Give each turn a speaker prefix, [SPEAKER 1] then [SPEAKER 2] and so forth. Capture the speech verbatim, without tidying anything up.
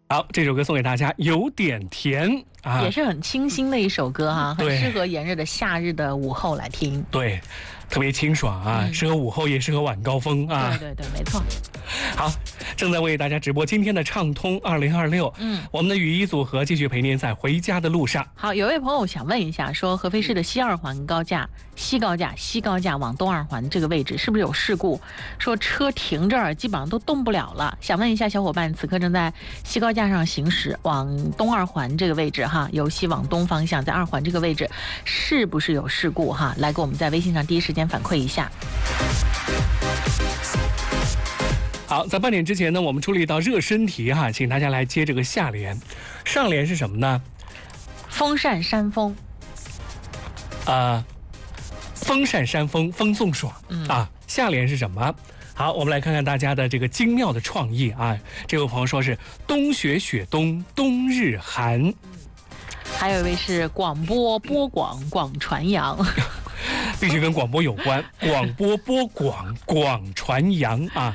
[SPEAKER 1] 好，这首歌送给大家，有点甜啊，
[SPEAKER 2] 也是很清新的一首歌哈、啊，很适合炎热的夏日的午后来听。
[SPEAKER 1] 对，特别清爽啊，嗯、适合午后也适合晚高峰啊。
[SPEAKER 2] 对对对，没错。
[SPEAKER 1] 好，正在为大家直播今天的畅通二零二六。嗯，我们的雨衣组合继续陪您在回家的路上。
[SPEAKER 2] 好，有位朋友想问一下，说合肥市的西二环高架、西高架、西高架往东二环这个位置是不是有事故？说车停这儿基本上都动不了了。想问一下小伙伴，此刻正在西高架上行驶往东二环这个位置哈，由西往东方向，在二环这个位置是不是有事故哈？来给我们在微信上第一时间反馈一下。
[SPEAKER 1] 好，在半点之前呢，我们出了一道热身题哈，请大家来接这个下联。上联是什么呢？
[SPEAKER 2] 风扇扇风。
[SPEAKER 1] 呃，风扇扇风，风送爽、嗯、啊。下联是什么？好，我们来看看大家的这个精妙的创意啊。这位朋友说是冬雪雪冬，冬日寒。嗯、
[SPEAKER 2] 还有一位是广播播广广传扬。
[SPEAKER 1] 必须跟广播有关，广播播广广传扬啊。